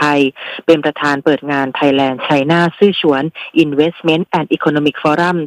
ยเป็นประธานเปิดงาน Thailand China ซื่อฉวน Investment and Economic Forum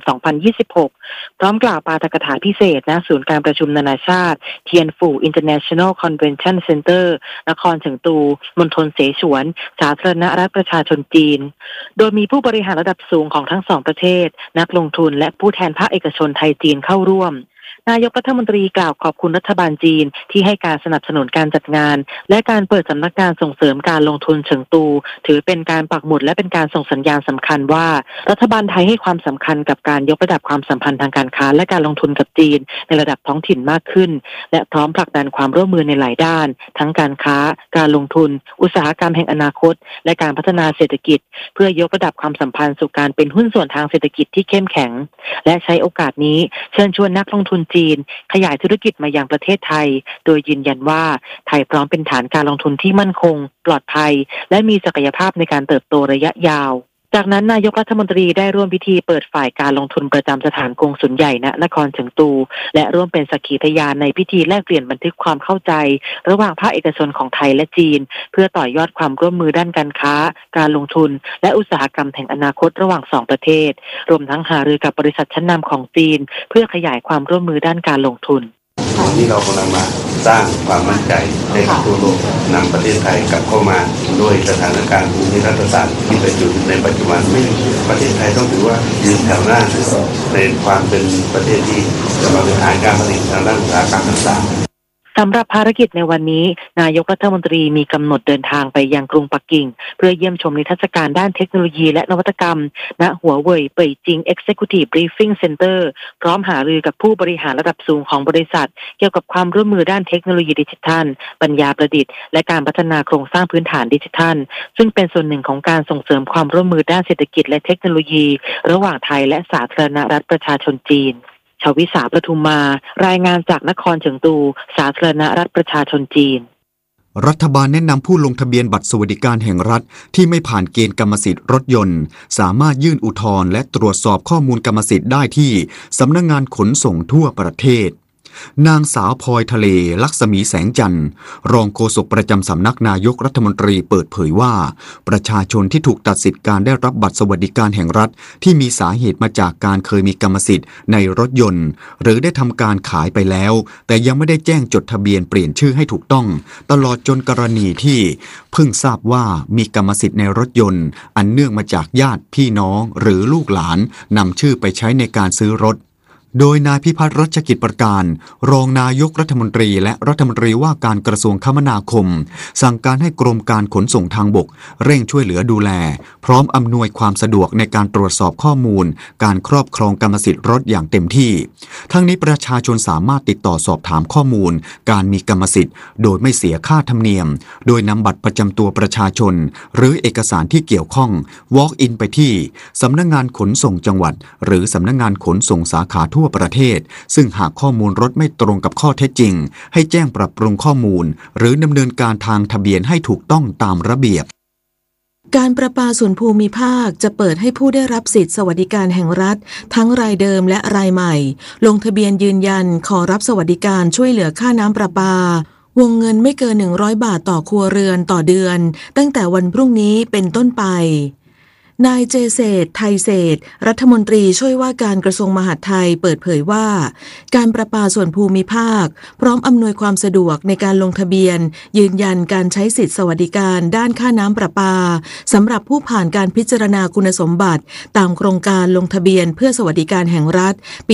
2026 พร้อมกล่าวปาฐกถาพิเศษณศูนย์การประชุมนานาชาติเทียนฝู่ International Convention Center นครเฉิงตูมณฑลเสฉวนสาธารณรัฐประชาชนจีนโดยมีผู้บริหารระดับสูงของทั้งสองประเทศนักลงทุนและผู้แทนภาคเอกชนไทยจีนเข้าร่วมนายกรัฐมนตรีกล่าวขอบคุณรัฐบาลจีนที่ให้การสนับสนุนการจัดงานและการเปิดสำนักงานส่งเสริมการลงทุนเฉิงตูถือเป็นการปักหมุดและเป็นการส่งสัญญาณสำคัญว่ารัฐบาลไทยให้ความสำคัญกับการยกระดับความสัมพันธ์ทางการค้าและการลงทุนกับจีนในระดับท้องถิ่นมากขึ้นและพร้อมผลักดันความร่วมมือในหลายด้านทั้งการค้าการลงทุนอุตสาหกรรมแห่งอนาคตและการพัฒนาเศรษฐกิจเพื่อยกระดับความสัมพันธ์สู่การเป็นหุ้นส่วนทางเศรษฐกิจที่เข้มแข็งและใช้โอกาสนี้เชิญชวนนักลงทุนจีนขยายธุรกิจมายังประเทศไทยโดยยืนยันว่าไทยพร้อมเป็นฐานการลงทุนที่มั่นคงปลอดภัยและมีศักยภาพในการเติบโตระยะยาวจากนั้นนายกรัฐมนตรีได้ร่วมพิธีเปิดฝ่ายการลงทุนประจำสถานกงสุลใหญ่ณนครเฉิงตูและร่วมเป็นสักขีพยานในพิธีแลกเปลี่ยนบันทึกความเข้าใจระหว่างภาคเอกชนของไทยและจีนเพื่อต่อยอดความร่วมมือด้านการค้าการลงทุนและอุตสาหกรรมแห่งอนาคตระหว่างสองประเทศรวมทั้งหารือกับบริษัทชั้นนำของจีนเพื่อขยายความร่วมมือด้านการลงทุนวันนี้เรากำลังมาสร้างความมั่นใจให้กับทั่วโลกนำประเทศไทยกลับเข้ามาด้วยสถานการณ์ภูมิรัฐศาสตร์ที่เป็นอยู่ในปัจจุบันไม่ประเทศไทยต้องถือว่ายืนแถวหน้าในความเป็นประเทศที่กำลังเป็นฐานการผลิตทางด้านอุตสาหกรรมต่างๆสำหรับภารกิจในวันนี้นายกรัฐมนตรีมีกำหนดเดินทางไปยังกรุงปักกิ่งเพื่อเยี่ยมชมนิทรรศการด้านเทคโนโลยีและนวัตกรรมณหัวเว่ยเป่ยจิง Executive Briefing Center พร้อมหารือกับผู้บริหารระดับสูงของบริษัทเกี่ยวกับความร่วมมือด้านเทคโนโลยีดิจิทัลปัญญาประดิษฐ์และการพัฒนาโครงสร้างพื้นฐานดิจิทัลซึ่งเป็นส่วนหนึ่งของการส่งเสริมความร่วมมือด้านเศรษฐกิจและเทคโนโลยีระหว่างไทยและสาธารณรัฐประชาชนจีนชวิสาประทุมมารายงานจากนครเฉิงตูสาธารณรัฐประชาชนจีนรัฐบาลแนะนำผู้ลงทะเบียนบัตรสวัสดิการแห่งรัฐที่ไม่ผ่านเกณฑ์กรรมสิทธิ์รถยนต์สามารถยื่นอุทธรณ์และตรวจสอบข้อมูลกรรมสิทธิ์ได้ที่สำนักงานขนส่งทั่วประเทศนางสาวพลอยทะเลลักษมีแสงจันทร์รองโฆษกประจำสำนักนายกรัฐมนตรีเปิดเผยว่าประชาชนที่ถูกตัดสิทธิการได้รับบัตรสวัสดิการแห่งรัฐที่มีสาเหตุมาจากการเคยมีกรรมสิทธิ์ในรถยนต์หรือได้ทำการขายไปแล้วแต่ยังไม่ได้แจ้งจดทะเบียนเปลี่ยนชื่อให้ถูกต้องตลอดจนกรณีที่เพิ่งทราบว่ามีกรรมสิทธิ์ในรถยนต์อันเนื่องมาจากญาติพี่น้องหรือลูกหลานนำชื่อไปใช้ในการซื้อรถโดยนายพิพัฒน์รัชกิจประการรองนายกรัฐมนตรีและรัฐมนตรีว่าการกระทรวงคมนาคมสั่งการให้กรมการขนส่งทางบกเร่งช่วยเหลือดูแลพร้อมอำนวยความสะดวกในการตรวจสอบข้อมูลการครอบครองกรรมสิทธิ์รถอย่างเต็มที่ทั้งนี้ประชาชนสามารถติดต่อสอบถามข้อมูลการมีกรรมสิทธิ์โดยไม่เสียค่าธรรมเนียมโดยนำบัตรประจำตัวประชาชนหรือเอกสารที่เกี่ยวข้อง walk in ไปที่สำนักงานขนส่งจังหวัดหรือสำนักงานขนส่งสาขาทั่วประเทศซึ่งหากข้อมูลรถไม่ตรงกับข้อเท็จจริงให้แจ้งปรับปรุงข้อมูลหรือดำเนินการทางทะเบียนให้ถูกต้องตามระเบียบการประปาส่วนภูมิภาคจะเปิดให้ผู้ได้รับสิทธิสวัสดิการแห่งรัฐทั้งรายเดิมและรายใหม่ลงทะเบียนยืนยันขอรับสวัสดิการช่วยเหลือค่าน้ำประปาวงเงินไม่เกิน100 บาทต่อครัวเรือนต่อเดือนตั้งแต่วันพรุ่งนี้เป็นต้นไปนายเจเศรษฐ์ไทยเศรษฐ์รัฐมนตรีช่วยว่าการกระทรวงมหาดไทยเปิดเผยว่าการประปาส่วนภูมิภาคพร้อมอำนวยความสะดวกในการลงทะเบียนยืนยันการใช้สิทธิสวัสดิการด้านค่าน้ำประปาสำหรับผู้ผ่านการพิจารณาคุณสมบัติตามโครงการลงทะเบียนเพื่อสวัสดิการแห่งรัฐปี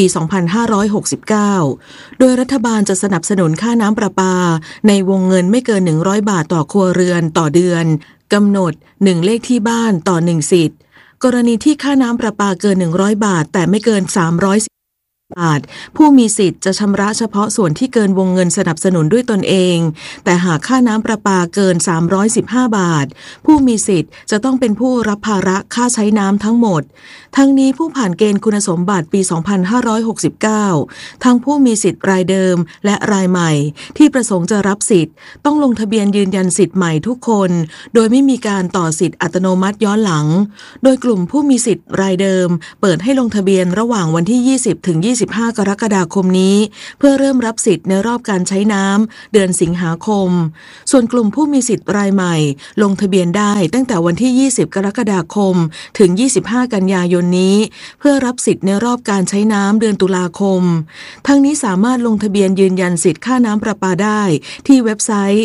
2569 โดยรัฐบาลจะสนับสนุนค่าน้ำประปาในวงเงินไม่เกิน100 บาทต่อครัวเรือนต่อเดือนกำหนด1เลขที่บ้านต่อ1สิทธิ์กรณีที่ค่าน้ำประปาเกิน100 บาทแต่ไม่เกิน300 บาทผู้มีสิทธิ์จะชำระเฉพาะส่วนที่เกินวงเงินสนับสนุนด้วยตนเองแต่หากค่าน้ำประปาเกิน315 บาทผู้มีสิทธิ์จะต้องเป็นผู้รับภาระค่าใช้น้ำทั้งหมดทั้งนี้ผู้ผ่านเกณฑ์คุณสมบัติปี 2569 ทั้งผู้มีสิทธิ์รายเดิมและรายใหม่ที่ประสงค์จะรับสิทธิ์ต้องลงทะเบียนยืนยันสิทธิ์ใหม่ทุกคนโดยไม่มีการต่อสิทธิ์อัตโนมัติย้อนหลังโดยกลุ่มผู้มีสิทธิ์รายเดิมเปิดให้ลงทะเบียนระหว่างวันที่20 ถึง 25 กรกฎาคมนี้เพื่อเริ่มรับสิทธิ์ในรอบการใช้น้ำเดือนสิงหาคมส่วนกลุ่มผู้มีสิทธิ์รายใหม่ลงทะเบียนได้ตั้งแต่วันที่ 20 กรกฎาคมถึง 25 กันยายนนี้เพื่อรับสิทธิ์ในรอบการใช้น้ำเดือนตุลาคมทั้งนี้สามารถลงทะเบียนยืนยันสิทธิ์ค่าน้ำประปาได้ที่เว็บไซต์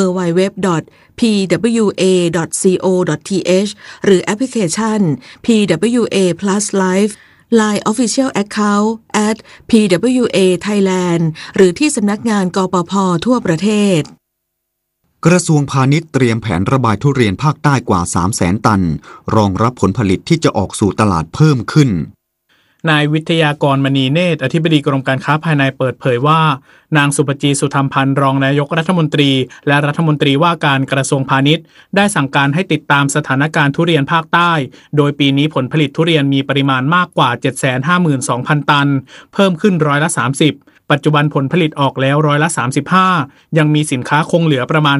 www.pwa.co.th หรือแอปพลิเคชัน PWA Plus Live Line Official Account @PWA Thailand หรือที่สำนักงานกปภ.ทั่วประเทศกระทรวงพาณิชย์เตรียมแผนระบายทุเรียนภาคใต้กว่า 300,000 ตันรองรับผลผลิตที่จะออกสู่ตลาดเพิ่มขึ้นนายวิทยากรมณีเนตรอธิบดีกรมการค้าภายในเปิดเผยว่านางสุปจีสุธรรมพันธ์รองนายกรัฐมนตรีและรัฐมนตรีว่าการกระทรวงพาณิชย์ได้สั่งการให้ติดตามสถานการณ์ทุเรียนภาคใต้โดยปีนี้ผลผลิตทุเรียนมีปริมาณมากกว่า 752,000 ตันเพิ่มขึ้น30%ปัจจุบันผลผลิตออกแล้ว35%ยังมีสินค้าคงเหลือประมาณ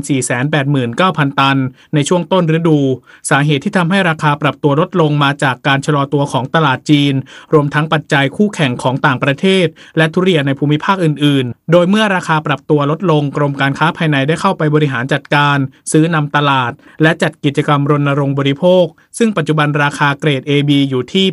489,000 ตันในช่วงต้นฤดูสาเหตุที่ทำให้ราคาปรับตัวลดลงมาจากการชะลอตัวของตลาดจีนรวมทั้งปัจจัยคู่แข่งของต่างประเทศและทุเรียนในภูมิภาคอื่นๆโดยเมื่อราคาปรับตัวลดลงกรมการค้าภายในได้เข้าไปบริหารจัดการซื้อนำตลาดและจัดกิจกรรมรณรงค์บริโภคซึ่งปัจจุบันราคาเกรด AB อยู่ที่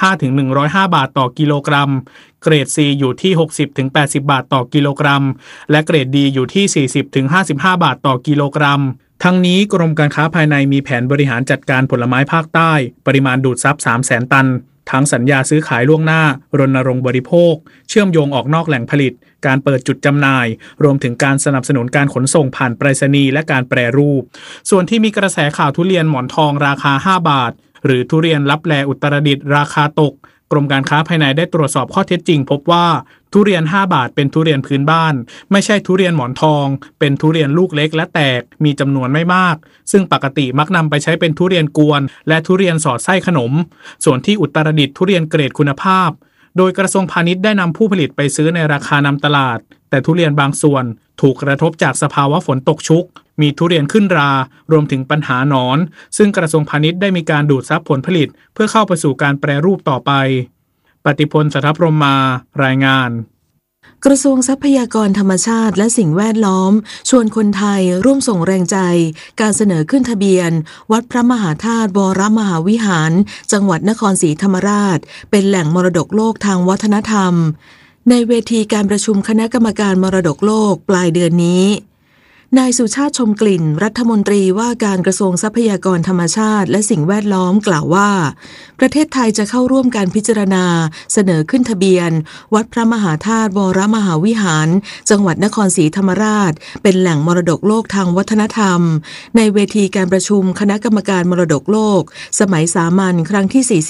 85-105 บาทต่อกิโลกรัมเกรด C อยู่ที่ 60-80 บาทต่อกิโลกรัมและเกรด D อยู่ที่ 40-55 บาทต่อกิโลกรัมทั้งนี้กรมการค้าภายในมีแผนบริหารจัดการผลไม้ภาคใต้ปริมาณดูดซับ 300,000 ตันทั้งสัญญาซื้อขายล่วงหน้ารณรงค์บริโภคเชื่อมโยงออกนอกแหล่งผลิตการเปิดจุดจำหน่ายรวมถึงการสนับสนุนการขนส่งผ่านไปรษณีย์และการแปรรูปส่วนที่มีกระแสข่าวทุเรียนหมอนทองราคา5 บาทหรือทุเรียนลับแลอุตรดิตถ์ราคาตกกรมการค้าภายในได้ตรวจสอบข้อเท็จจริงพบว่าทุเรียน5 บาทเป็นทุเรียนพื้นบ้านไม่ใช่ทุเรียนหมอนทองเป็นทุเรียนลูกเล็กและแตกมีจำนวนไม่มากซึ่งปกติมักนำไปใช้เป็นทุเรียนกวนและทุเรียนสอดไส้ขนมส่วนที่อุตรดิตถ์ทุเรียนเกรดคุณภาพโดยกระทรวงพาณิชย์ได้นำผู้ผลิตไปซื้อในราคานำตลาดแต่ทุเรียนบางส่วนถูกกระทบจากสภาวะฝนตกชุกมีทุเรียนขึ้นรารวมถึงปัญหาหนอนซึ่งกระทรวงพาณิชย์ได้มีการดูดซับผลผลิตเพื่อเข้าไปสู่การแปรรูปต่อไปปฏิพล สัทธพรหมารายงานกระทรวงทรัพยากรธรรมชาติและสิ่งแวดล้อมชวนคนไทยร่วมส่งแรงใจการเสนอขึ้นทะเบียนวัดพระมหาธาตุวรมหาวิหารจังหวัดนครศรีธรรมราชเป็นแหล่งมรดกโลกทางวัฒนธรรมในเวทีการประชุมคณะกรรมการมรดกโลกปลายเดือนนี้นายสุชาติชมกลิ่นรัฐมนตรีว่าการกระทรวงทรัพยากรธรรมชาติและสิ่งแวดล้อมกล่าวว่าประเทศไทยจะเข้าร่วมการพิจารณาเสนอขึ้นทะเบียนวัดพระมหาธาตุวรมหาวิหารจังหวัดนครศรีธรรมราชเป็นแหล่งมรดกโลกทางวัฒนธรรมในเวทีการประชุมคณะกรรมการมรดกโลกสมัยสามัญครั้งที่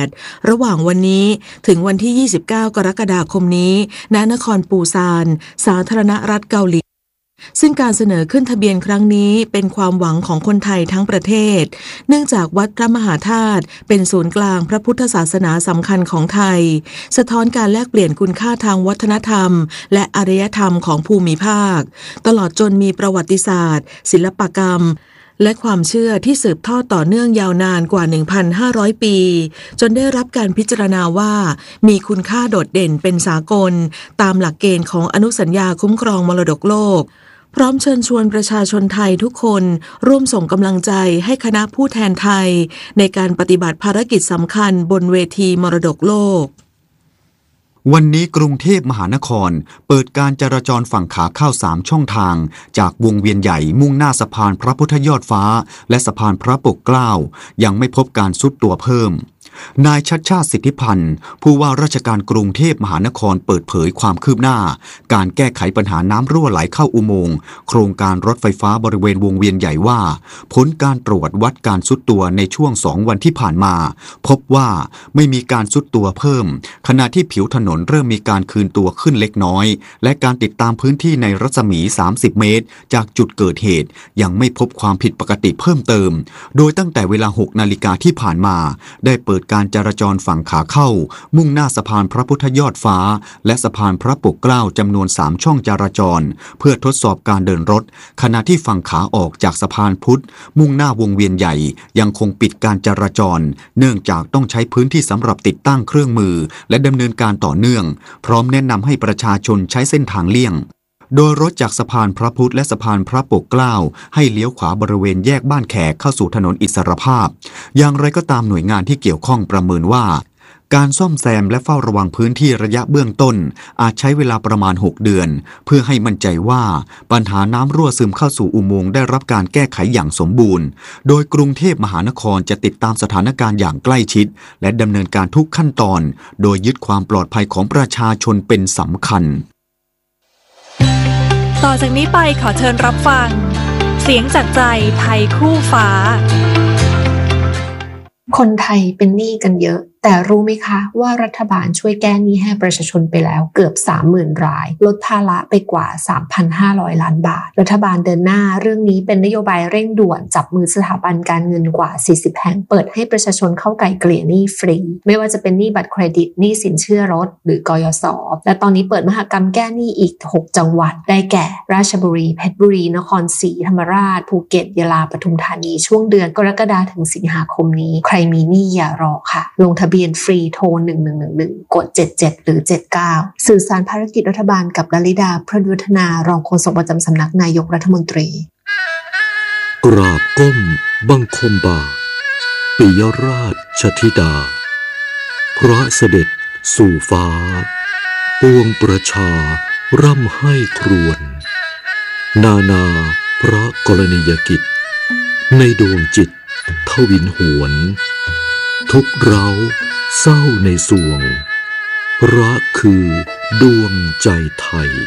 48ระหว่างวันนี้ถึงวันที่29กรกฎาคมนี้ณนครปูซานสาธารณรัฐเกาหลีซึ่งการเสนอขึ้นทะเบียนครั้งนี้เป็นความหวังของคนไทยทั้งประเทศเนื่องจากวัดพระมหาธาตุเป็นศูนย์กลางพระพุทธศาสนาสำคัญของไทยสะท้อนการแลกเปลี่ยนคุณค่าทางวัฒนธรรมและอารยธรรมของภูมิภาคตลอดจนมีประวัติศาสตร์ศิลปกรรมและความเชื่อที่สืบทอดต่อเนื่องยาวนานกว่า 1,500 ปีจนได้รับการพิจารณาว่ามีคุณค่าโดดเด่นเป็นสากลตามหลักเกณฑ์ของอนุสัญญาคุ้มครองมรดกโลกพร้อมเชิญชวนประชาชนไทยทุกคนร่วมส่งกำลังใจให้คณะผู้แทนไทยในการปฏิบัติภารกิจสำคัญบนเวทีมรดกโลกวันนี้กรุงเทพมหานครเปิดการจราจรฝั่งขาเข้า3ช่องทางจากวงเวียนใหญ่มุ่งหน้าสะพานพระพุทธยอดฟ้าและสะพานพระปกเกล้ายังไม่พบการทรุดตัวเพิ่มนายชัชชาติสิทธิพันธ์ผู้ว่าราชการกรุงเทพมหานครเปิดเผยความคืบหน้าการแก้ไขปัญหาน้ำรั่วไหลเข้าอุโมงค์โครงการรถไฟฟ้าบริเวณวงเวียนใหญ่ว่าผลการตรวจวัดการทรุดตัวในช่วง2 วันที่ผ่านมาพบว่าไม่มีการทรุดตัวเพิ่มขณะที่ผิวถนนเริ่มมีการคืนตัวขึ้นเล็กน้อยและการติดตามพื้นที่ในรัศมี30 เมตรจากจุดเกิดเหตุยังไม่พบความผิดปกติเพิ่มเติมโดยตั้งแต่เวลา 6 นาฬิกาที่ผ่านมาได้เปิดการจราจรฝั่งขาเข้ามุ่งหน้าสะพานพระพุทธยอดฟ้าและสะพานพระปกเกล้าจำนวน3ช่องจราจรเพื่อทดสอบการเดินรถขณะที่ฝั่งขาออกจากสะพานพุทธมุ่งหน้าวงเวียนใหญ่ยังคงปิดการจราจรเนื่องจากต้องใช้พื้นที่สำหรับติดตั้งเครื่องมือและดำเนินการต่อเนื่องพร้อมแนะนำให้ประชาชนใช้เส้นทางเลี่ยงโดยรถจากสะพานพระพุทธและสะพานพระปกเกล้าให้เลี้ยวขวาบริเวณแยกบ้านแขกเข้าสู่ถนนอิสรภาพอย่างไรก็ตามหน่วยงานที่เกี่ยวข้องประเมินว่าการซ่อมแซมและเฝ้าระวังพื้นที่ระยะเบื้องต้นอาจใช้เวลาประมาณ6เดือนเพื่อให้มั่นใจว่าปัญหาน้ำรั่วซึมเข้าสู่อุโมงค์ได้รับการแก้ไขอย่างสมบูรณ์โดยกรุงเทพมหานครจะติดตามสถานการณ์อย่างใกล้ชิดและดำเนินการทุกขั้นตอนโดยยึดความปลอดภัยของประชาชนเป็นสำคัญต่อจากนี้ไปขอเชิญรับฟังเสียงจากใจไทยคู่ฟ้าคนไทยเป็นหนี้กันเยอะแต่รู้ไหมคะว่ารัฐบาลช่วยแก้หนี้ให้ประชาชนไปแล้วเกือบ 30,000 รายลดภาระไปกว่า 3,500 ล้านบาทรัฐบาลเดินหน้าเรื่องนี้เป็นนโยบายเร่งด่วนจับมือสถาบันการเงินกว่า40แห่งเปิดให้ประชาชนเข้าไกล่เกลี่ยหนี้ฟรีไม่ว่าจะเป็นหนี้บัตรเครดิตหนี้สินเชื่อรถหรือกยศและตอนนี้เปิดมหกรรมแก้หนี้อีก6จังหวัดได้แก่ราชบุรีเพชรบุรีนครศรีธรรมราชภูเก็ตยะลาปทุมธานีช่วงเดือนกรกฎาคมถึงสิงหาคมนี้ใครมีหนี้อย่ารอค่ะลงทะเบียนฟรีโทร1111กด77หรือ79สื่อสารภารกิจรัฐบาลกับลลิดาพรหมวัฒนารองโฆษกประจำสำนักนายกรัฐมนตรีกราบก้มบังคมบาทปิยราชธิดาพระเสด็จสู่ฟ้าปวงประชาร่ำให้ครวญนาพระกรณียกิจในดวงจิตทวินหวนทุกเร้าเศร้าในสวงรักคือดวงใจไทย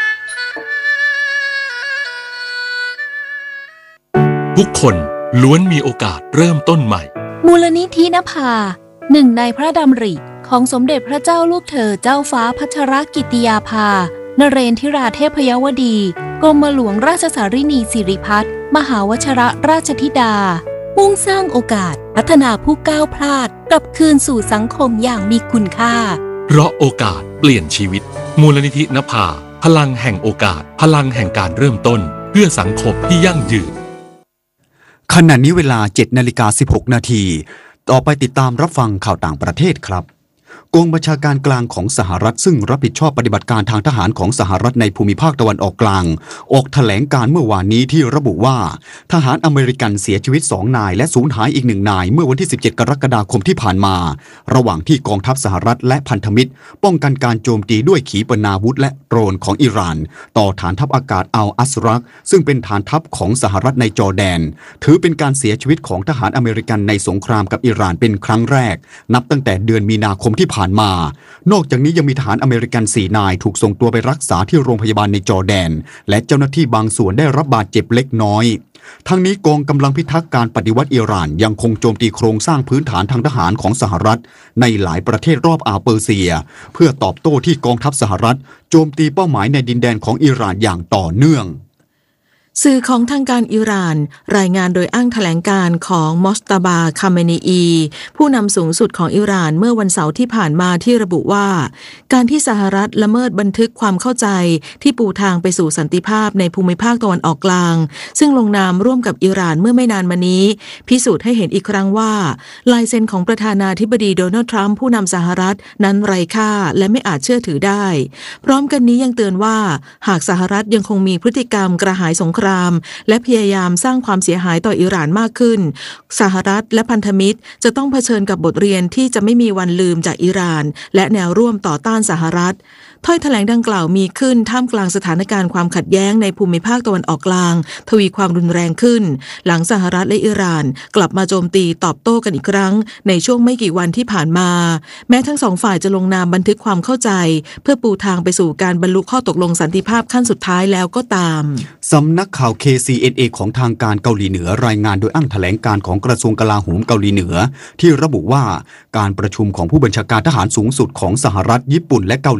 ทุกคนล้วนมีโอกาสเริ่มต้นใหม่มูลนิธินภาหนึ่งในพระดำริของสมเด็จพระเจ้าลูกเธอเจ้าฟ้าพัชรกิติยาภานเรนทิราเทพยวดีกรมหลวงราชสารินีสิริพัฒน์มหาวชรราชธิดามุ่งสร้างโอกาสพัฒนาผู้ก้าวพลาดกลับคืนสู่สังคมอย่างมีคุณค่าเพราะโอกาสเปลี่ยนชีวิตมูลนิธินภาพลังแห่งโอกาสพลังแห่งการเริ่มต้นเพื่อสังคมที่ยั่งยืนขณะนี้เวลา 7:16 นาทีต่อไปติดตามรับฟังข่าวต่างประเทศครับกองบัญชาการกลางของสหรัฐซึ่งรับผิดชอบปฏิบัติการทางทหารของสหรัฐในภูมิภาคตะวันออกกลางออกแถลงการเมื่อวานนี้ที่ระบุว่าทหารอเมริกันเสียชีวิต2นายและสูญหายอีก1นายเมื่อวันที่17กรกฎาคมที่ผ่านมาระหว่างที่กองทัพสหรัฐและพันธมิตรป้องกันการโจมตีด้วยขีปนาวุธและโดรนของอิหร่านต่อฐานทัพอากาศอัลอัสรักซึ่งเป็นฐานทัพของสหรัฐในจอร์แดนถือเป็นการเสียชีวิตของทหารอเมริกันในสงครามกับอิหร่านเป็นครั้งแรกนับตั้งแต่เดือนมีนาคมที่ผ่านมานอกจากนี้ยังมีทหารอเมริกัน4นายถูกส่งตัวไปรักษาที่โรงพยาบาลในจอร์แดนและเจ้าหน้าที่บางส่วนได้รับบาดเจ็บเล็กน้อยทั้งนี้กองกำลังพิทักษ์การปฏิวัติอิหร่านยังคงโจมตีโครงสร้างพื้นฐานทางทหารของสหรัฐในหลายประเทศรอบอ่าวเปอร์เซียเพื่อตอบโต้ที่กองทัพสหรัฐโจมตีเป้าหมายในดินแดนของอิหร่านอย่างต่อเนื่องสื่อของทางการอิหร่านรายงานโดยอ้างแถลงการของมอสตาบาคาเมนีอีผู้นำสูงสุดของอิหร่านเมื่อวันเสาร์ที่ผ่านมาที่ระบุว่าการที่สหรัฐละเมิดบันทึกความเข้าใจที่ปูทางไปสู่สันติภาพในภูมิภาคตะวันออกกลางซึ่งลงนามร่วมกับอิหร่านเมื่อไม่นานมานี้พิสูจน์ให้เห็นอีกครั้งว่าลายเซ็นของประธานาธิบดีโดนัลด์ทรัมป์ผู้นำสหรัฐนั้นไร้ค่าและไม่อาจเชื่อถือได้พร้อมกันนี้ยังเตือนว่าหากสหรัฐยังคงมีพฤติกรรมกระหายสงครามและพยายามสร้างความเสียหายต่ออิหร่านมากขึ้นสหรัฐและพันธมิตรจะต้องเผชิญกับบทเรียนที่จะไม่มีวันลืมจากอิหร่านและแนวร่วมต่อต้านสหรัฐถ้อยแถลงดังกล่าวมีขึ้นท่ามกลางสถานการณ์ความขัดแย้งในภูมิภาคตะวันออกกลางทวีความรุนแรงขึ้นหลังสหรัฐและอิหร่านกลับมาโจมตีตอบโต้กันอีกครั้งในช่วงไม่กี่วันที่ผ่านมาแม้ทั้งสองฝ่ายจะลงนามบันทึกความเข้าใจเพื่อปูทางไปสู่การบรรลุข้อตกลงสันติภาพขั้นสุดท้ายแล้วก็ตามสำนักข่าว KCNA ของทางการเกาหลีเหนือรายงานโดยอ้างแถลงการของกระทรวงกลาโหมเกาหลีเหนือที่ระบุว่าการประชุมของผู้บัญชาการทหารสูงสุดของสหรัฐญี่ปุ่นและเกาหลีใต้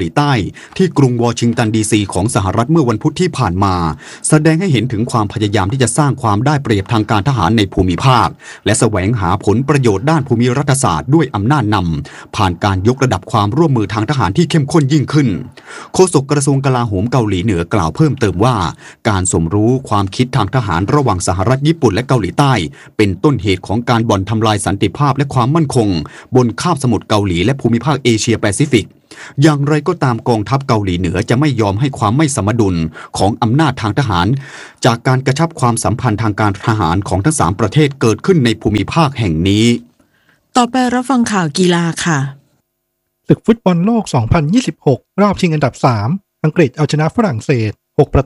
ที่กรุงวอชิงตันดีซีของสหรัฐเมื่อวันพุธที่ผ่านมาแสดงให้เห็นถึงความพยายามที่จะสร้างความได้เปรียบทางการทหารในภูมิภาคและแสวงหาผลประโยชน์ด้านภูมิรัฐศาสตร์ด้วยอำนาจนำผ่านการยกระดับความร่วมมือทางทหารที่เข้มข้นยิ่งขึ้นโฆษกกระทรวงกลาโหมเกาหลีเหนือกล่าวเพิ่มเติมว่าการสมรู้ความคิดทางทหารระหว่างสหรัฐญี่ปุ่นและเกาหลีใต้เป็นต้นเหตุของการบ่อนทำลายสันติภาพและความมั่นคงบนคาบสมุทรเกาหลีและภูมิภาคเอเชียแปซิฟิกอย่างไรก็ตามกองทัพเกาหลีเหนือจะไม่ยอมให้ความไม่สมดุลของอำนาจทางทหารจากการกระชับความสัมพันธ์ทางการทหารของทั้ง3ประเทศเกิดขึ้นในภูมิภาคแห่งนี้ต่อไปรับฟังข่าวกีฬาค่ะศึกฟุตบอลโลก 2026 รอบชิงอันดับ 3 อังกฤษเอาชนะฝรั่งเศส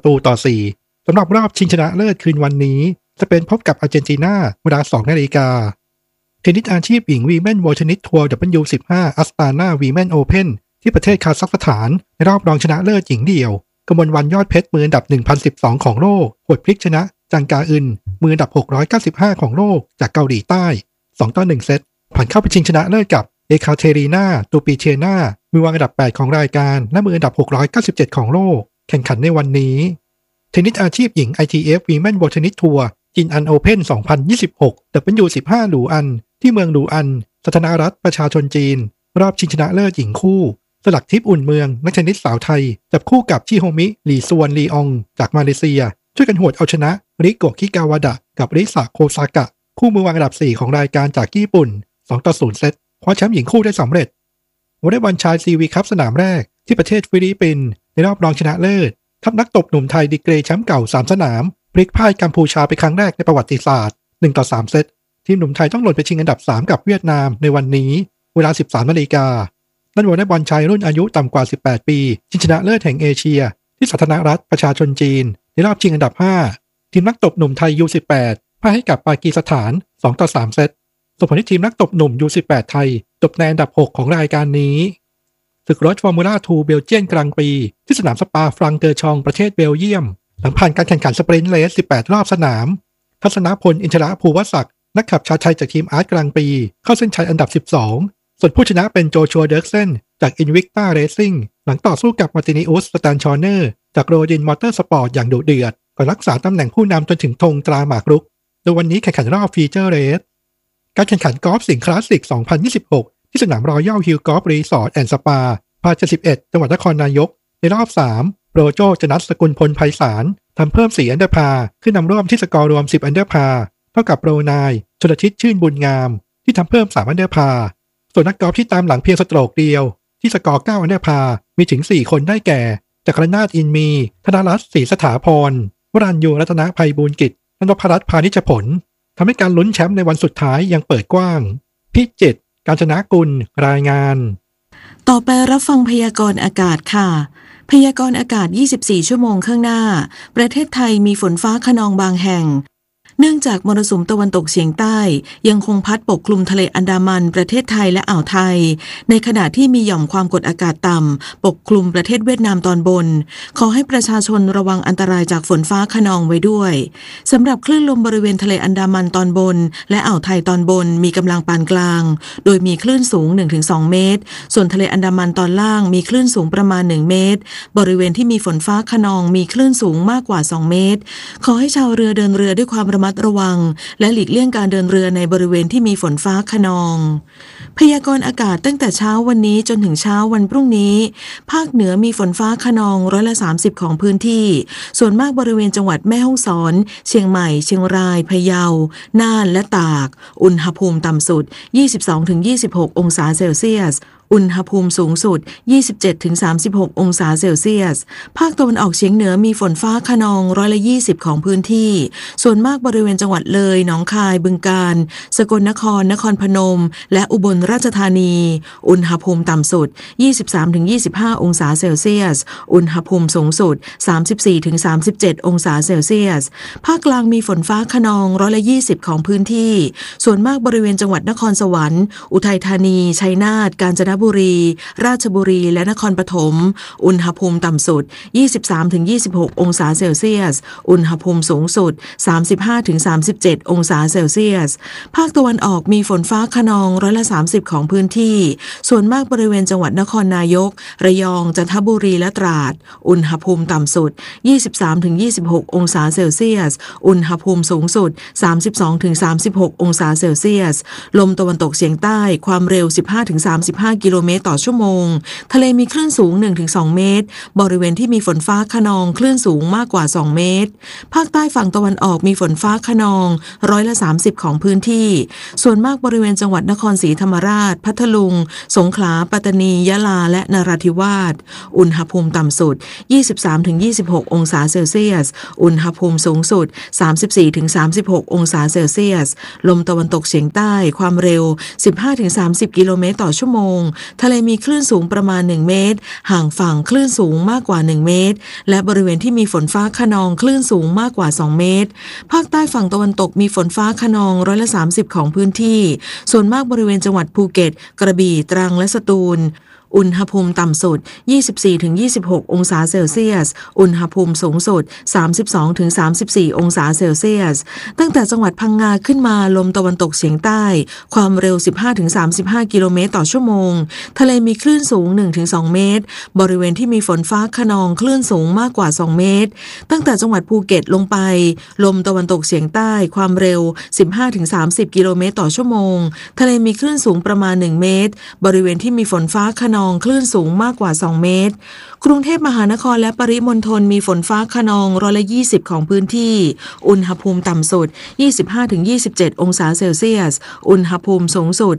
6-4 สำหรับรอบชิงชนะเลิศคืนวันนี้จะเป็นพบกับอาร์เจนตินาเวลา 2 นาฬิกาเทนนิสอาชีพหญิงวีแมนเวิลด์เทนนิสทัวร์ W15 อัสตานาวีแมนโอเพนที่ประเทศคาซัคสถานในรอบรองชนะเลิศหญิงเดี่ยวกมลวรรณยอดเพชรมืออันดับ 1012 ของโลกหวดพลิกชนะจังกาอึนมืออันดับ 695 ของโลกจากเกาหลีใต้ 2-1 เซตผ่านเข้าไปชิงชนะเลิศกับเอคาเทรีนาตูปิเชนามือวางอันดับ 8 ของรายการและมืออันดับ 697 ของโลกแข่งขันในวันนี้เทนนิสอาชีพหญิง ITF Women World Tennis Tour จินอันโอเพน 2026 W15 หลูอันที่เมืองหลูอันสาธารณรัฐประชาชนจีนรอบชิงชนะเลิศหญิงคู่สลักทิพย์อุ่นเมืองนักเทนนิสสาวไทยจับคู่กับชิโฮมิหลี่ซวนลีอองจากมาเลเซียช่วยกันหวดเอาชนะริโกะคิกาวาดะกับริซาโคซากะคู่มือวางอันดับ 4 ของรายการจากญี่ปุ่น 2-0 เซตคว้าแชมป์หญิงคู่ได้สำเร็จวอลเลย์บอลชายซีวีคัพสนามแรกที่ประเทศฟิลิปปินส์ในรอบรองชนะเลิศทัพนักตบหนุ่มไทยดีเกรแชมป์เก่า3สนามพลิกพ่ายกัมพูชาไปครั้งแรกในประวัติศาสตร์ 1-3 เซตทีมหนุ่มไทยต้องหล่นไปชิงอันดับ 3 กับเวียดนามในวันนี้เวลา 13 นาฬิกาด้านวอลเลย์บอลชายรุ่นอายุต่ำกว่า 18 ปีชิงชนะเลิศแห่งเอเชียที่สาธารณรัฐประชาชนจีนในรอบชิงอันดับ 5 ทีมนักตบหนุ่มไทย U18 พ่ายให้กับปากีสถาน 2-3 เซตส่งผลให้ทีมนักตบหนุ่ม U18 ไทยจบในอันดับ 6 ของรายการนี้ศึกรถฟอร์มูล่า 2 เบลเจียนกลางปีที่สนามสปาฟรังเกอร์ชองประเทศเบลเยียมหลังผ่านการแข่งขันสปรินต์เรส 18 รอบสนามทัศนพลอินทรภูวศักดิ์นักขับชาวไทยจากทีมอาร์ตกลางปีเข้าเส้นชัยอันดับ 12 ส่วนผู้ชนะเป็นโจชัวเดิร์กเซนจากอินวิกต้าเรซิ่งหลังต่อสู้กับมาร์ตินิอุสสแตนชอร์เนอร์จากโรดินมอเตอร์สปอร์ตอย่างดุเดือดก่อนรักษาตำแหน่งผู้นำจนถึงธงตราหมากรุกโดยวันนี้แข่งขันรอบฟีเจอร์เรสการแข่งขันกอล์ฟสิงห์คลาสสิก 2026 ที่สนามรอยัลฮิลกอล์ฟรีสอร์ทแอนด์สปาภาค 71 จังหวัดนครนายกในรอบ 3 โปรโจจนัสสกุลพลไพศาลทำเพิ่ม4อันเดอร์พาขึ้นนำร่วมที่สกอร์รวม10อันเดอร์พาเท่ากับโปรนายชลทิศชื่นบุญงามที่ทำเพิ่ม3อันเดอร์พาส่วนนักกอล์ฟที่ตามหลังเพียงสโตรกเดียวที่สกอร์9อันเดอร์พามีถึง4คนได้แก่จักรนาถอินมีธนรัตน์ศรีสถาพรวรัญญูรัตนไพบูลย์กิจนพรัตน์พานิชผลทำให้การลุ้นแชมป์ในวันสุดท้ายยังเปิดกว้างพิจิตรกาญจนกุลรายงานต่อไปรับฟังพยากรณ์อากาศค่ะพยากรณ์อากาศ24ชั่วโมงข้างหน้าประเทศไทยมีฝนฟ้าคะนองบางแห่งเนื่องจากมรสุมตะวันตกเฉียงใต้ยังคงพัดปกคลุมทะเลอันดามันประเทศไทยและอ่าวไทยในขณะที่มีหย่อมความกดอากาศต่ำปกคลุมประเทศเวียดนามตอนบนขอให้ประชาชนระวังอันตรายจากฝนฟ้าคะนองไว้ด้วยสำหรับคลื่นลมบริเวณทะเลอันดามันตอนบนและอ่าวไทยตอนบนมีกำลังปานกลางโดยมีคลื่นสูง 1-2 เมตรส่วนทะเลอันดามันตอนล่างมีคลื่นสูงประมาณ1เมตรบริเวณที่มีฝนฟ้าคะนองมีคลื่นสูงมากกว่า2เมตรขอให้ชาวเรือเดินเรือด้วยความระมัดระวังและหลีกเลี่ยงการเดินเรือในบริเวณที่มีฝนฟ้าคะนองพยากรณ์อากาศตั้งแต่เช้าวันนี้จนถึงเช้าวันพรุ่งนี้ภาคเหนือมีฝนฟ้าคะนอง30%ของพื้นที่ส่วนมากบริเวณจังหวัดแม่ฮ่องสอนเชียงใหม่เชียงรายพะเยาน่านและตากอุณหภูมิต่ำสุด 22-26 องศาเซลเซียสอุณหภูมิสูงสุด 27-36 องศาเซลเซียสภาคตะวันออกเฉียงเหนือมีฝนฟ้าคะนอง20%ของพื้นที่ส่วนมากบริเวณจังหวัดเลยหนองคายบึงกาฬสกลนครนครพนมและอุบลราชธานีอุณหภูมิต่ำสุด 23-25 องศาเซลเซียสอุณหภูมิสูงสุด 34-37 องศาเซลเซียสภาคกลางมีฝนฟ้าคะนอง20%ของพื้นที่ส่วนมากบริเวณจังหวัดนครสวรรค์อุทัยธานีชัยนาทกาญจนบุบุรีราชบุรีและนครปฐมอุณหภูมิต่ำสุด 23-26 องศาเซลเซียสอุณหภูมิสูงสุด 35-37 องศาเซลเซียสภาคตะวันออกมีฝนฟ้าคะนอง30%ของพื้นที่ส่วนมากบริเวณจังหวัดนครนายกระยองจันทบุรีและตราดอุณหภูมิต่ำสุด 23-26 องศาเซลเซียสอุณหภูมิสูงสุด 32-36 องศาเซลเซียสลมตะวันตกเฉียงใต้ความเร็ว 15-35 กิโลเมตรต่อชั่วโมงทะเลมีคลื่นสูง 1-2 เมตรบริเวณที่มีฝนฟ้าคะนองคลื่นสูงมากกว่า 2 เมตรภาคใต้ฝั่งตะวันออกมีฝนฟ้าคะนอง30%ของพื้นที่ส่วนมากบริเวณจังหวัดนครศรีธรรมราชพัทลุงสงขลาปัตตานียะลาและนราธิวาสอุณหภูมิต่ำสุด 23-26 องศาเซลเซียสอุณหภูมิสูงสุด 34-36 องศาเซลเซียสลมตะวันตกเฉียงใต้ความเร็ว 15-30 กิโลเมตรต่อชั่วโมงทะเลมีคลื่นสูงประมาณ 1 เมตรห่างฝั่งคลื่นสูงมากกว่า 1 เมตรและบริเวณที่มีฝนฟ้าคะนองคลื่นสูงมากกว่า 2 เมตรภาคใต้ฝั่งตะวันตกมีฝนฟ้าคะนอง30%ของพื้นที่ส่วนมากบริเวณจังหวัดภูเก็ตกระบี่ตรังและสตูลอุณหภูมิต่ำสุด 24-26 องศาเซลเซียสอุณหภูมิสูงสุด 32-34 องศาเซลเซียสตั้งแต่จังหวัดพังงาขึ้นมาลมตะวันตกเฉียงใต้ความเร็ว 15-35 กิโลเมตรต่อชั่วโมงทะเลมีคลื่นสูง 1-2 เมตรบริเวณที่มีฝนฟ้าคะนองคลื่นสูงมากกว่า 2 เมตรตั้งแต่จังหวัดภูเก็ตลงไปลมตะวันตกเฉียงใต้ความเร็ว 15-30 กิโลเมตรต่อชั่วโมงทะเลมีคลื่นสูงประมาณ 1 เมตรบริเวณที่มีฝนฟ้าคะนองคลื่นสูงมากกว่า 2 เมตรกรุงเทพมหานครและปริมณฑลมีฝนฟ้าคะนอง20%ของพื้นที่อุณหภูมิต่ำสุด 25-27 องศาเซลเซียสอุณหภูมิสูงสุด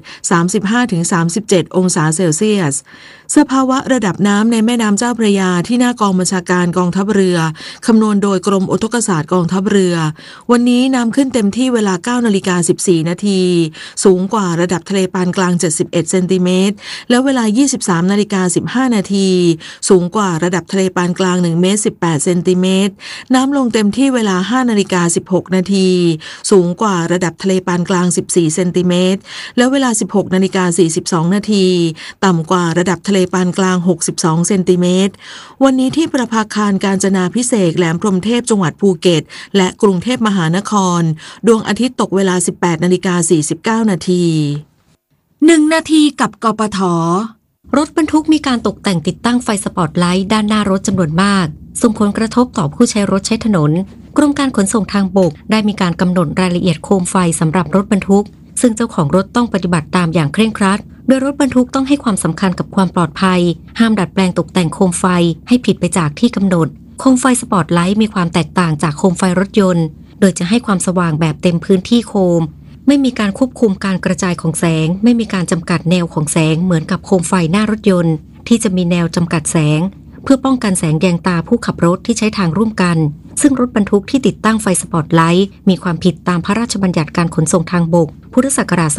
35-37 องศาเซลเซียสสภาวะระดับน้ำในแม่น้ำเจ้าพระยาที่หน้ากองบัญชาการกองทัพเรือคำนวณโดยกรมอุทกศาสตร์กองทัพเรือวันนี้น้ำขึ้นเต็มที่เวลา 9:14 น.สูงกว่าระดับทะเลปานกลาง71เซนติเมตรและเวลา 23:15 น.สูงกว่าระดับทะเลปานกลาง1เมตร18เซนติเมตรน้ำลงเต็มที่เวลา 5:16 น.สูงกว่าระดับทะเลปานกลาง14เซนติเมตรและเวลา 16:42 น.ต่ำกว่าระดับทะเลปานกลาง62เซนติเมตรวันนี้ที่ประภาคารกาญจนาภิเษกแหลมพรหมเทพจังหวัดภูเก็ตและกรุงเทพมหานครดวงอาทิตย์ตกเวลา 18:49 น. 1 นาทีกับกปท.รถบรรทุกมีการตกแต่งติดตั้งไฟสปอตไลท์ด้านหน้ารถจำนวนมากส่งผลกระทบต่อผู้ใช้รถใช้ถนนกรมการขนส่งทางบกได้มีการกำหนดรายละเอียดโคมไฟสำหรับรถบรรทุกซึ่งเจ้าของรถต้องปฏิบัติตามอย่างเคร่งครัดโดยรถบรรทุกต้องให้ความสำคัญกับความปลอดภัยห้ามดัดแปลงตกแต่งโคมไฟให้ผิดไปจากที่กำหนดโคมไฟสปอตไลท์มีความแตกต่างจากโคมไฟรถยนต์โดยจะให้ความสว่างแบบเต็มพื้นที่โคมไม่มีการควบคุมการกระจายของแสงไม่มีการจำกัดแนวของแสงเหมือนกับโคมไฟหน้ารถยนต์ที่จะมีแนวจำกัดแสงเพื่อป้องกันแสงแยงตาผู้ขับรถที่ใช้ทางร่วมกันซึ่งรถบรรทุกที่ติดตั้งไฟสปอตไลท์มีความผิดตามพระราชบัญญัติการขนส่งทางบกพุทธศักราช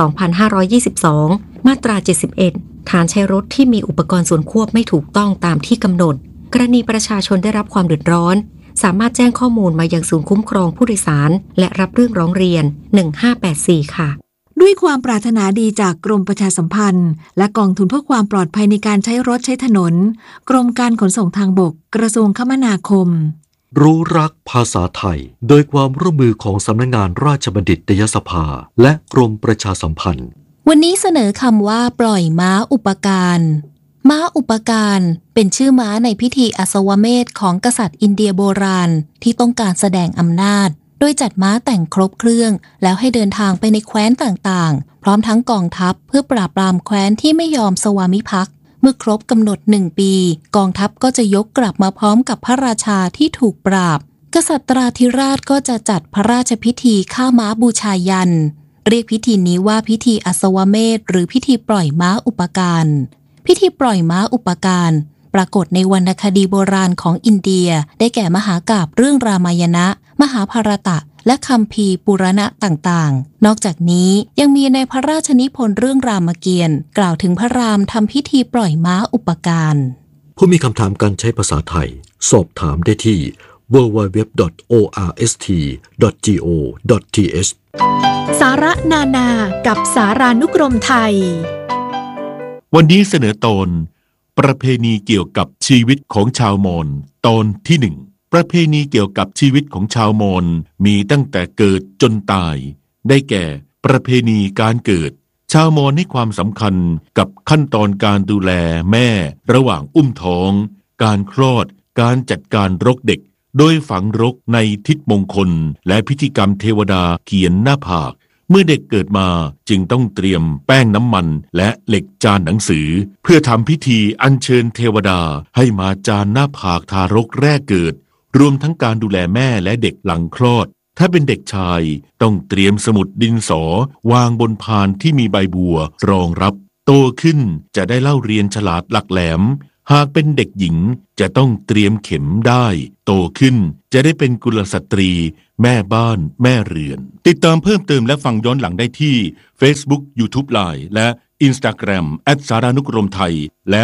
2522 มาตรา 71 ฐานใช้รถที่มีอุปกรณ์ส่วนควบไม่ถูกต้องตามที่กำหนดกรณีประชาชนได้รับความเดือดร้อนสามารถแจ้งข้อมูลมายังศูนย์คุ้มครองผู้โดยสารและรับเรื่องร้องเรียน 1584 ค่ะด้วยความปรารถนาดีจากกรมประชาสัมพันธ์และกองทุนเพื่อความปลอดภัยในการใช้รถใช้ถนนกรมการขนส่งทางบกกระทรวงคมนาคมรู้รักภาษาไทยโดยความร่วมมือของสำนักงานราชบัณฑิตยสภาและกรมประชาสัมพันธ์วันนี้เสนอคำว่าปล่อยม้าอุปการม้าอุปการเป็นชื่อม้าในพิธีอัศวเมธของกษัตริย์อินเดียโบราณที่ต้องการแสดงอำนาจโดยจัดม้าแต่งครบเครื่องแล้วให้เดินทางไปในแคว้นต่างๆพร้อมทั้งกองทัพเพื่อปราบปรามแคว้นที่ไม่ยอมสวามิภักดิ์เมื่อครบกำหนด1 ปีกองทัพก็จะยกกลับมาพร้อมกับพระราชาที่ถูกปราบกษัตราธิราชก็จะจัดพระราชพิธีฆ่าม้าบูชายันเรียกพิธีนี้ว่าพิธีอัศวเมธหรือพิธีปล่อยม้าอุปการพิธีปล่อยม้าอุปการปรากฏในวรรณคดีโบราณของอินเดียได้แก่มหากาพย์เรื่องรามายณะมหาภารตะและคัมภีร์ปุราณะต่างๆนอกจากนี้ยังมีในพระราชนิพนธ์เรื่องรามเกียรติ์กล่าวถึงพระรามทำพิธีปล่อยม้าอุปการผู้มีคำถามการใช้ภาษาไทยสอบถามได้ที่ www.orst.go.th สาระนานากับสารานุกรมไทยวันนี้เสนอตอนประเพณีเกี่ยวกับชีวิตของชาวมอญตอนที่ 1ประเพณีเกี่ยวกับชีวิตของชาวมอญมีตั้งแต่เกิดจนตายได้แก่ประเพณีการเกิดชาวมอญให้ความสำคัญกับขั้นตอนการดูแลแม่ระหว่างอุ้มท้องการคลอดการจัดการรกเด็กโดยฝังรกในทิศมงคลและพิธีกรรมเทวดาเขียนหน้าผากเมื่อเด็กเกิดมาจึงต้องเตรียมแป้งน้ำมันและเหล็กจานหนังสือเพื่อทำพิธีอัญเชิญเทวดาให้มาจานหน้าผากทารกแรกเกิดรวมทั้งการดูแลแม่และเด็กหลังคลอดถ้าเป็นเด็กชายต้องเตรียมสมุดดินสอวางบนพานที่มีใบบัวรองรับโตขึ้นจะได้เล่าเรียนฉลาดหลักแหลมหากเป็นเด็กหญิงจะต้องเตรียมเข็มได้โตขึ้นจะได้เป็นกุลสตรีแม่บ้านแม่เรือนติดตามเพิ่มเติมและฟังย้อนหลังได้ที่ Facebook YouTube Line และ Instagram @saranukromthai และ